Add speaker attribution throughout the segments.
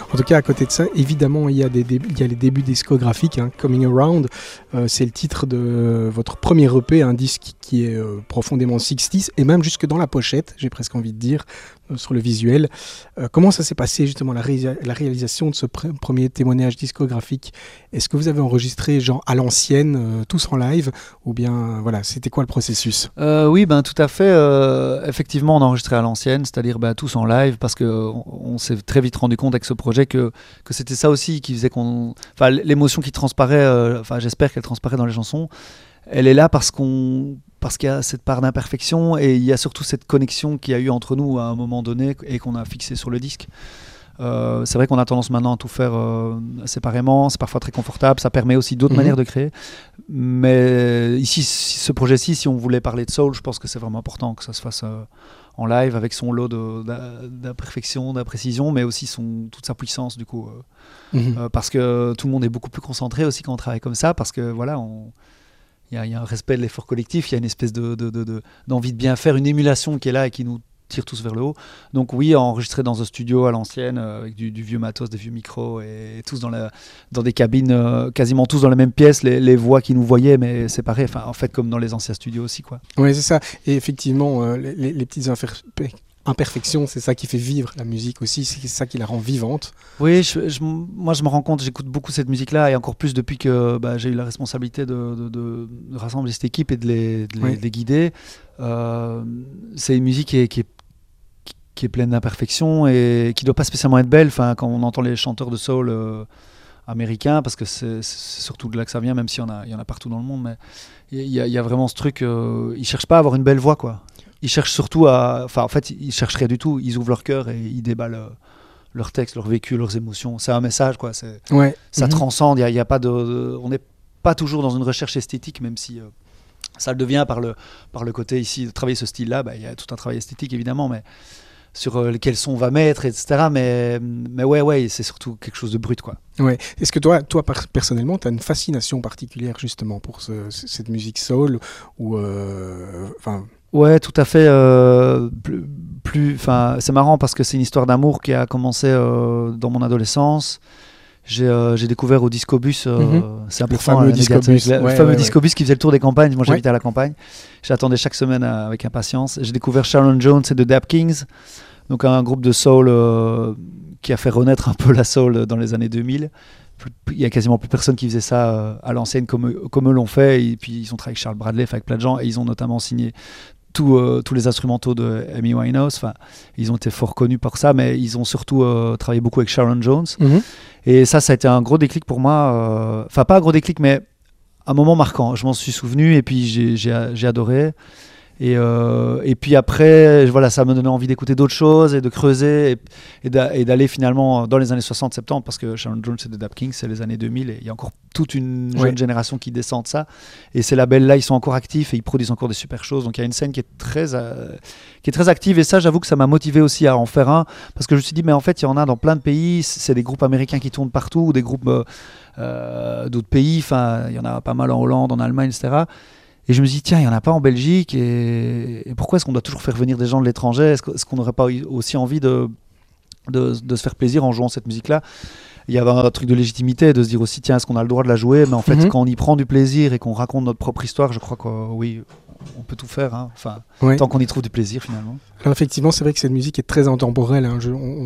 Speaker 1: En tout cas, à côté de ça, évidemment, il y a les débuts discographiques, hein, Coming Around, c'est le titre de votre premier EP, un disque qui est profondément 60s, et même jusque dans la pochette, j'ai presque envie de dire, sur le visuel. Comment ça s'est passé justement la réalisation de ce premier témoignage discographique? Est-ce que vous avez enregistré genre à l'ancienne, tous en live, ou bien voilà, c'était quoi le processus?
Speaker 2: Oui, tout à fait. Effectivement, on a enregistré à l'ancienne, c'est-à-dire tous en live, parce qu'on s'est très vite rendu compte avec ce projet que c'était ça aussi qui faisait l'émotion qui transparaît, j'espère qu'elle transparaît dans les chansons, elle est là parce qu'il y a cette part d'imperfection et il y a surtout cette connexion qu'il y a eu entre nous à un moment donné et qu'on a fixé sur le disque. C'est vrai qu'on a tendance maintenant à tout faire séparément, c'est parfois très confortable, ça permet aussi d'autres manières de créer, mais ici, ce projet-ci, si on voulait parler de soul, je pense que c'est vraiment important que ça se fasse en live avec son lot d'imperfection, d'imprécision, mais aussi toute sa puissance du coup, parce que tout le monde est beaucoup plus concentré aussi quand on travaille comme ça, parce que voilà, il y a un respect de l'effort collectif, il y a une espèce d'envie de bien faire, une émulation qui est là et qui nous tire tous vers le haut. Donc oui, enregistré dans un studio à l'ancienne, avec du vieux matos, des vieux micros, et tous dans des cabines, quasiment tous dans la même pièce, les voix qui nous voyaient, mais séparées, en fait comme dans les anciens studios aussi, quoi.
Speaker 1: Oui, c'est ça. Et effectivement, les petites imperfections, c'est ça qui fait vivre la musique aussi, c'est ça qui la rend vivante.
Speaker 2: Oui, moi je me rends compte, j'écoute beaucoup cette musique-là, et encore plus depuis que j'ai eu la responsabilité de rassembler cette équipe et de les guider. C'est une musique qui est pleine d'imperfections et qui ne doit pas spécialement être belle. Quand on entend les chanteurs de soul américains, parce que c'est surtout de là que ça vient, même s'il y en a partout dans le monde, mais il y a vraiment ce truc, ils ne cherchent pas à avoir une belle voix, quoi. Ils cherchent surtout ils cherchent rien du tout, ils ouvrent leur cœur et ils déballent leur texte, leur vécu, leurs émotions. C'est un message, quoi. Ça transcende, il y a pas on n'est pas toujours dans une recherche esthétique, même si ça le devient par le côté ici de travailler ce style-là. Il y a tout un travail esthétique évidemment, mais sur quel son on va mettre, etc. Mais ouais, c'est surtout quelque chose de brut, quoi.
Speaker 1: Ouais. Est-ce que toi personnellement, tu as une fascination particulière justement pour cette musique soul ou
Speaker 2: Ouais, tout à fait. C'est marrant parce que c'est une histoire d'amour qui a commencé dans mon adolescence. J'ai découvert au Discobus, c'est important,
Speaker 1: le fameux Discobus,
Speaker 2: le fameux Discobus qui faisait le tour des campagnes. Moi, j'habitais à la campagne. J'attendais chaque semaine avec impatience. J'ai découvert Sharon Jones et The Dap Kings, donc un groupe de soul qui a fait renaître un peu la soul dans les années 2000. Il y a quasiment plus personne qui faisait ça à l'ancienne comme eux l'ont fait. Et puis ils ont travaillé avec Charles Bradley, avec plein de gens, et ils ont notamment signé tous les instrumentaux de Amy Winehouse. Ils ont été fort connus pour ça, mais ils ont surtout travaillé beaucoup avec Sharon Jones. Et ça a été un gros déclic pour moi. Pas un gros déclic, mais un moment marquant. Je m'en suis souvenu et puis j'ai adoré. Et puis après, voilà, ça me donnait envie d'écouter d'autres choses et de creuser et d'aller finalement dans les années 60-70, parce que Sharon Jones et The Dap Kings, c'est les années 2000 et il y a encore toute une jeune génération qui descend de ça. Et ces labels-là, ils sont encore actifs et ils produisent encore des super choses. Donc il y a une scène qui est très active, et ça, j'avoue que ça m'a motivé aussi à en faire un, parce que je me suis dit, mais en fait, il y en a dans plein de pays. C'est des groupes américains qui tournent partout, ou des groupes d'autres pays. Il y en a pas mal en Hollande, en Allemagne, etc. Et je me suis dit, tiens, il n'y en a pas en Belgique, et pourquoi est-ce qu'on doit toujours faire venir des gens de l'étranger? Est-ce qu'on n'aurait pas aussi envie de se faire plaisir en jouant cette musique-là? Il y avait un truc de légitimité, de se dire aussi, tiens, est-ce qu'on a le droit de la jouer? Mais en fait, quand on y prend du plaisir et qu'on raconte notre propre histoire, je crois que oui, on peut tout faire, hein. Tant qu'on y trouve du plaisir, finalement.
Speaker 1: Alors, effectivement, c'est vrai que cette musique est très intemporelle, hein.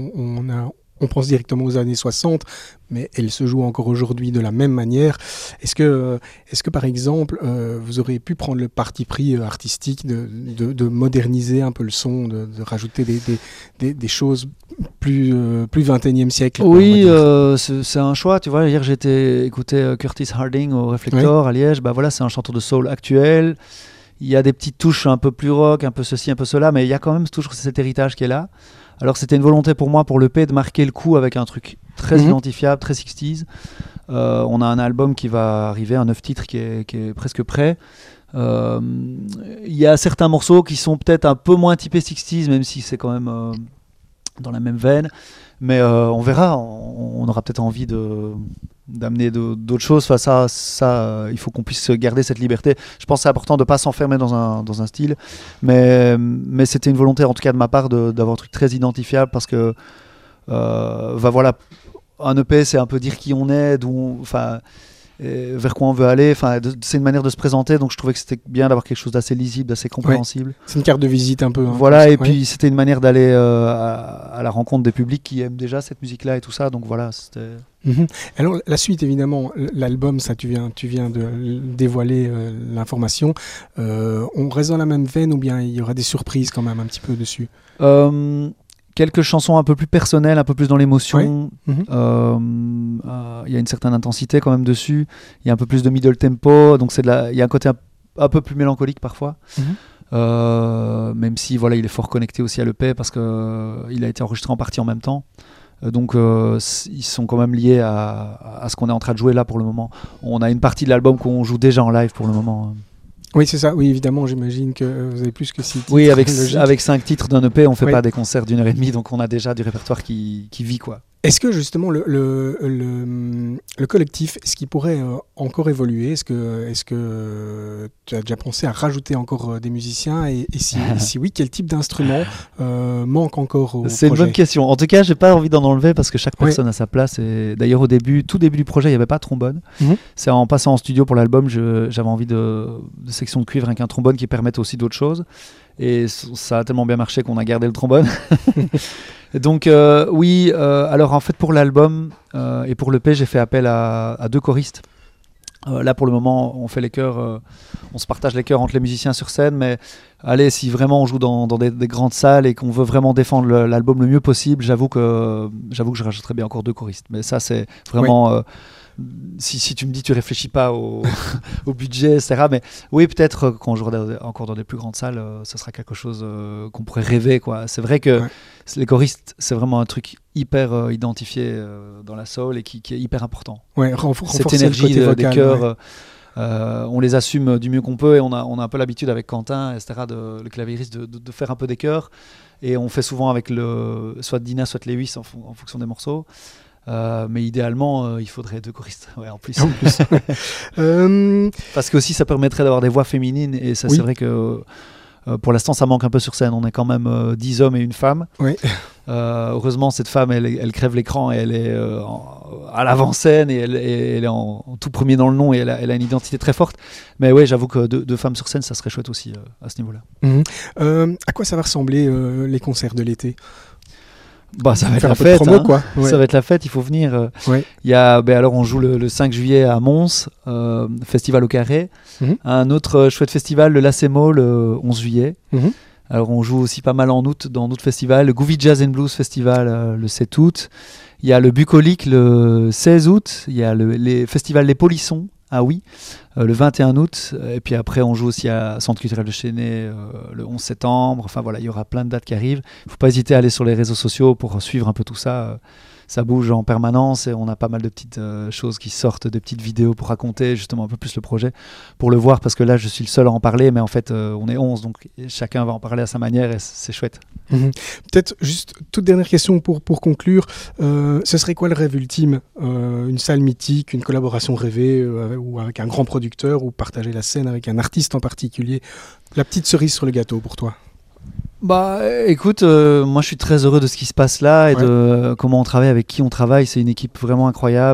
Speaker 1: On pense directement aux années 60, mais elle se joue encore aujourd'hui de la même manière. Est-ce que par exemple, vous auriez pu prendre le parti pris artistique de moderniser un peu le son, de rajouter des choses plus 21e siècle?
Speaker 2: Oui, c'est un choix. Tu vois, hier j'étais écouter Curtis Harding au Reflector à Liège. Voilà, c'est un chanteur de soul actuel. Il y a des petites touches un peu plus rock, un peu ceci, un peu cela, mais il y a quand même toujours cet héritage qui est là. Alors c'était une volonté pour moi, pour l'EP, de marquer le coup avec un truc très identifiable, très 60s. On a un album qui va arriver, un 9 titres qui est presque prêt. Il y a certains morceaux qui sont peut-être un peu moins typés 60s, même si c'est quand même dans la même veine. Mais on verra, on aura peut-être envie d'amener d'autres choses. Ça, il faut qu'on puisse garder cette liberté. Je pense que c'est important de ne pas s'enfermer dans un style, mais c'était une volonté en tout cas de ma part d'avoir un truc très identifiable, parce que voilà, un EP, c'est un peu dire qui on est, vers quoi on veut aller. C'est une manière de se présenter, donc je trouvais que c'était bien d'avoir quelque chose d'assez lisible, d'assez compréhensible.
Speaker 1: C'est une carte de visite un peu.
Speaker 2: Voilà, et puis c'était une manière d'aller à la rencontre des publics qui aiment déjà cette musique-là et tout ça. Donc voilà, c'était...
Speaker 1: Alors la suite, évidemment, l'album, ça tu viens de dévoiler l'information. On reste dans la même veine ou bien il y aura des surprises quand même un petit peu dessus?
Speaker 2: Quelques chansons un peu plus personnelles, un peu plus dans l'émotion. Il y a une certaine intensité quand même dessus. Il y a un peu plus de middle tempo, donc il y a un côté un peu plus mélancolique parfois. Même si voilà, il est fort connecté aussi à l'EP parce qu'il a été enregistré en partie en même temps. Donc ils sont quand même liés à ce qu'on est en train de jouer là pour le moment. On a une partie de l'album qu'on joue déjà en live pour le moment.
Speaker 1: Oui, c'est ça. Oui, évidemment, j'imagine que vous avez plus que 6 titres.
Speaker 2: Oui, avec 5 titres d'un EP, on ne fait pas des concerts d'1h30, donc on a déjà du répertoire qui vit, quoi.
Speaker 1: Est-ce que justement le collectif, est-ce qu'il pourrait encore évoluer? Est-ce que tu as déjà pensé à rajouter encore des musiciens et si oui, quel type d'instrument manque encore au
Speaker 2: C'est
Speaker 1: projet?
Speaker 2: une bonne question. En tout cas, j'ai pas envie d'en enlever parce que chaque personne a sa place. Et d'ailleurs, tout début du projet, il n'y avait pas de trombone. C'est en passant en studio pour l'album, j'avais envie de section de cuivre avec un trombone qui permette aussi d'autres choses. Et ça a tellement bien marché qu'on a gardé le trombone. Donc alors en fait pour l'album et pour l'EP, j'ai fait appel à 2 choristes. Là pour le moment on fait les chœurs, on se partage les chœurs entre les musiciens sur scène, mais allez, si vraiment on joue dans des grandes salles et qu'on veut vraiment défendre l'album le mieux possible, j'avoue que je rajouterais bien encore 2 choristes. Mais ça c'est vraiment... Si tu me dis tu réfléchis pas au budget, etc. Mais oui, peut-être quand on jouera encore dans des plus grandes salles, ce sera quelque chose qu'on pourrait rêver, quoi. C'est vrai que les choristes, c'est vraiment un truc hyper identifié dans la soul et qui est hyper important.
Speaker 1: Ouais,
Speaker 2: cette énergie des chœurs, on les assume du mieux qu'on peut et on a un peu l'habitude avec Quentin, etc., le claviériste, de faire un peu des chœurs. Et on fait souvent avec soit Dina, soit Lewis en fonction des morceaux. Mais idéalement, il faudrait 2 choristes en plus. Parce que aussi ça permettrait d'avoir des voix féminines et ça c'est vrai que pour l'instant ça manque un peu sur scène. On est quand même 10 hommes et une femme. Heureusement cette femme elle crève l'écran et elle est à l'avant-scène et elle est en tout premier dans le nom et elle a une identité très forte. Mais ouais, j'avoue que 2 femmes sur scène ça serait chouette aussi à ce niveau-là.
Speaker 1: À quoi ça va ressembler les concerts de l'été?
Speaker 2: Ça va être la fête,
Speaker 1: promo, quoi.
Speaker 2: Ça va être la fête, il faut venir. Il y a, alors on joue le 5 juillet à Mons, festival au Carré. Un autre chouette festival, le Lacemo, le 11 juillet. Alors on joue aussi pas mal en août dans d'autres festivals. Le Goofy Jazz and Blues Festival le 7 août. Il y a le Bucolique le 16 août. Il y a les festivals Les Polissons le 21 août. Et puis après, on joue aussi à Centre culturel de Chesnay le 11 septembre. Enfin voilà, il y aura plein de dates qui arrivent. Il ne faut pas hésiter à aller sur les réseaux sociaux pour suivre un peu tout ça. Ça bouge en permanence et on a pas mal de petites choses qui sortent, des petites vidéos pour raconter justement un peu plus le projet, pour le voir, parce que là je suis le seul à en parler, mais en fait on est 11, donc chacun va en parler à sa manière et c'est chouette.
Speaker 1: Peut-être juste toute dernière question pour conclure, ce serait quoi le rêve ultime? Une salle mythique, une collaboration rêvée ou avec un grand producteur, ou partager la scène avec un artiste en particulier? La petite cerise sur le gâteau pour toi?
Speaker 2: Écoute, moi je suis très heureux de ce qui se passe là et de comment on travaille, avec qui on travaille. C'est une équipe vraiment incroyable.